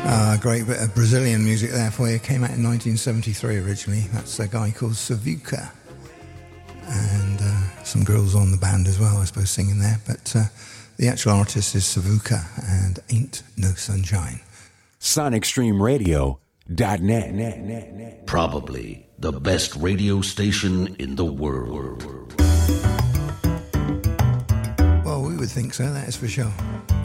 Great bit of Brazilian music there for you. Came out in 1973 originally. That's a guy called Savuka. And some girls on the band as well, I suppose, singing there. But the actual artist is Savuka and Ain't No Sunshine. SonicStreamRadio.net. Probably the best radio station in the world. Well, we would think so, that is for sure.